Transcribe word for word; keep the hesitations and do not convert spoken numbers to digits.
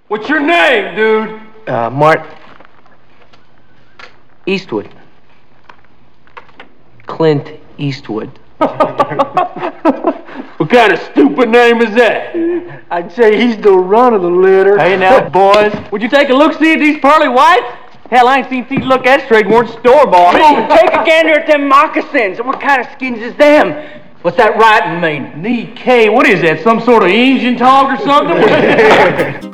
What's your name, dude? Uh, Mart Eastwood. Clint Eastwood. What kind of stupid name is that? I'd say he's the run of the litter. Hey now, boys, would you take a look-see at these pearly whites? Hell, I ain't seen feet look that straight weren't store-bought. Take a gander at them moccasins. What kind of skins is them? What's that writing mean? Nikkei, what is that, some sort of Indian talk or something?